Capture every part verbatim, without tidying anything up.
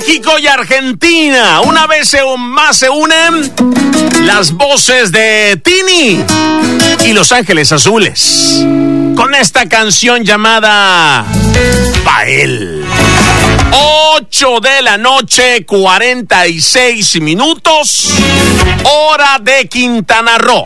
México y Argentina. Una vez más se unen las voces de Tini y Los Ángeles Azules con esta canción llamada Pael. ocho de la noche, cuarenta y seis minutos, hora de Quintana Roo.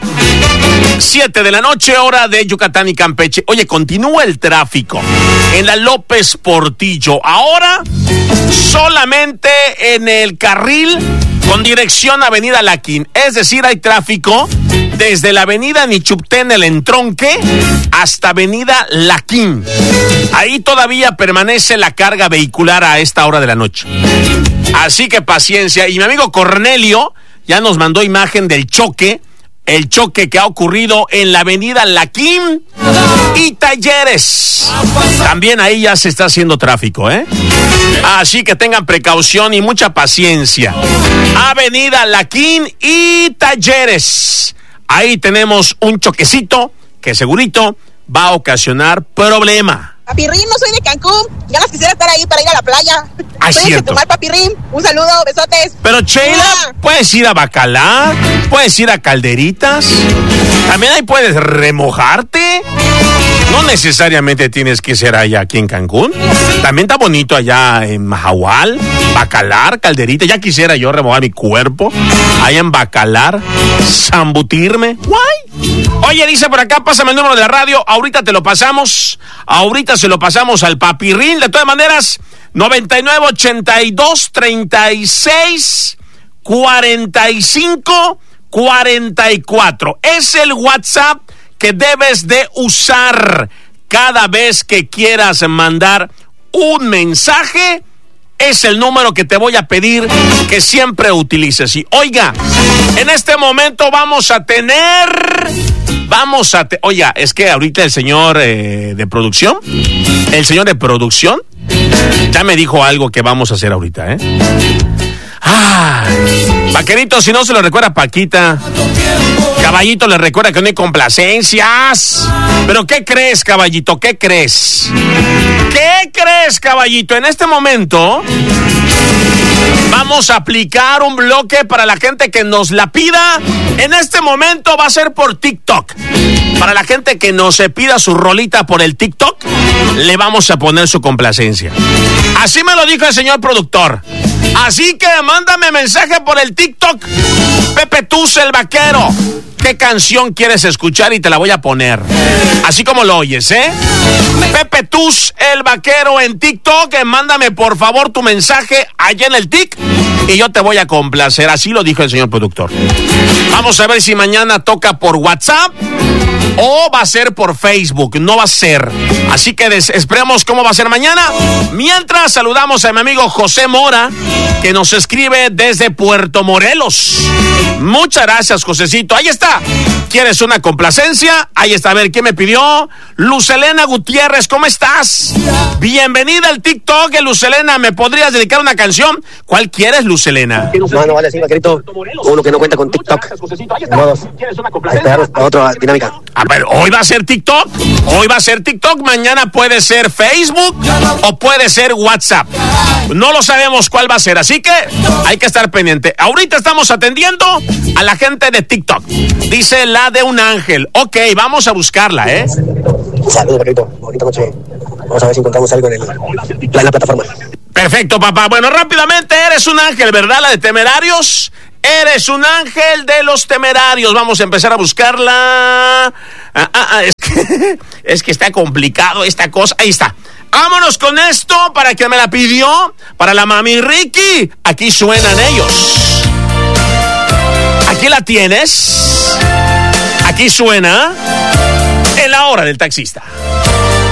siete de la noche, hora de Yucatán y Campeche. Oye, continúa el tráfico en la López Portillo. Ahora solamente en el carril con dirección Avenida Laquín. Es decir, hay tráfico desde la Avenida Nichupten, el entronque, hasta Avenida Laquín. Ahí todavía permanece la carga vehicular a esta hora de la noche. Así que paciencia. Y mi amigo Cornelio ya nos mandó imagen del choque. El choque que ha ocurrido en la Avenida Laquín y Talleres. También ahí ya se está haciendo tráfico, ¿eh? Así que tengan precaución y mucha paciencia. Avenida Laquín y Talleres. Ahí tenemos un choquecito que segurito va a ocasionar problema. Papirrín, no soy de Cancún. Ya las quisiera estar ahí para ir a la playa. Ah, soy de tomar Papirrín. Un saludo, besotes. Pero Sheila, ah. puedes ir a Bacalar, puedes ir a Calderitas. También ahí puedes remojarte. No necesariamente tienes que ser allá aquí en Cancún. También está bonito allá en Mahahual, Bacalar, Calderita. Ya quisiera yo remojar mi cuerpo allá en Bacalar, zambutirme. Guay. Oye, dice por acá, pásame el número de la radio. Ahorita te lo pasamos. Ahorita se lo pasamos al Papirrín. De todas maneras, noventa y nueve, ochenta y dos, treinta y seis, cuarenta y cinco, cuarenta y cuatro. Es el WhatsApp que debes de usar cada vez que quieras mandar un mensaje. Es el número que te voy a pedir que siempre utilices. Y oiga, en este momento vamos a tener... Vamos a... Te, oiga, es que ahorita el señor eh, de producción, el señor de producción, ya me dijo algo que vamos a hacer ahorita, ¿eh? Ah, Vaquerito, si no se lo recuerda Paquita. Caballito le recuerda que no hay complacencias. Pero ¿qué crees, Caballito? ¿Qué crees? ¿Qué crees, Caballito? En este momento vamos a aplicar un bloque para la gente que nos la pida. En este momento va a ser por TikTok. Para la gente que nos se pida su rolita por el TikTok, le vamos a poner su complacencia. Así me lo dijo el señor productor. Así que mándame mensaje por el TikTok. Pepe Tuz, el vaquero. ¿Qué canción quieres escuchar? Y te la voy a poner. Así como lo oyes, ¿eh? Pepe Tuz, el vaquero en TikTok. Mándame por favor tu mensaje allá en el Tik y yo te voy a complacer. Así lo dijo el señor productor. Vamos a ver si mañana toca por WhatsApp o va a ser por Facebook. No va a ser. Así que des- esperemos cómo va a ser mañana. Mientras saludamos a mi amigo José Mora, que nos escribe desde Puerto Morelos. Muchas gracias, Josecito. Ahí está. ¿Quieres una complacencia? Ahí está. A ver, ¿quién me pidió? Lucelena Gutiérrez, ¿cómo estás? Bienvenida al TikTok, Lucelena. ¿Me podrías dedicar una canción? ¿Cuál quieres, Lucelena? No, no vale así, vaquerito. Uno que no cuenta con TikTok. Modos. A esperar a otra dinámica. A ver, hoy va a ser TikTok. Hoy va a ser TikTok. Mañana puede ser Facebook o puede ser WhatsApp. No lo sabemos cuál va a ser, así que hay que estar pendiente. Ahorita estamos atendiendo a la gente de TikTok. Dice la de un ángel. Ok, vamos a buscarla, ¿eh? Saludos, vaquerito. Bonita noche. Vamos a ver si encontramos algo en, el, en la plataforma. Perfecto, papá. Bueno, rápidamente, eres un ángel, ¿verdad? La de Temerarios. Eres un ángel de los Temerarios. Vamos a empezar a buscarla. Ah, ah, ah, es que, es que está complicado esta cosa. Ahí está. Vámonos con esto para que me la pidió. Para la mami Ricky. Aquí suenan ellos. Aquí la tienes. Aquí suena En la hora del taxista.